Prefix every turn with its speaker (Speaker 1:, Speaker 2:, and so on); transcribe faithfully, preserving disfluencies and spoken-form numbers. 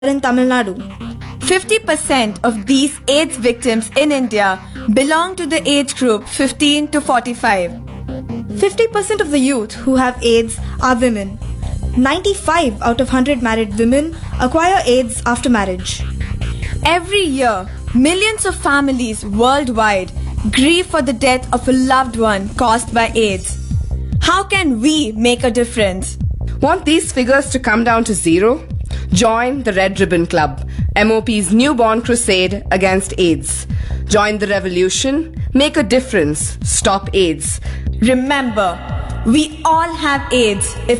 Speaker 1: in Tamil Nadu. fifty percent of these AIDS victims in India belong to the age group fifteen to forty-five. fifty percent of the youth who have AIDS are women. ninety-five out of one hundred married women acquire AIDS after marriage. Every year, millions of families worldwide grieve for the death of a loved one caused by AIDS. How can we make a difference?
Speaker 2: Want these figures to come down to zero? Join the Red Ribbon Club, M O P's newborn crusade against AIDS. Join the revolution, make a difference, stop AIDS.
Speaker 1: Remember, we all have AIDS if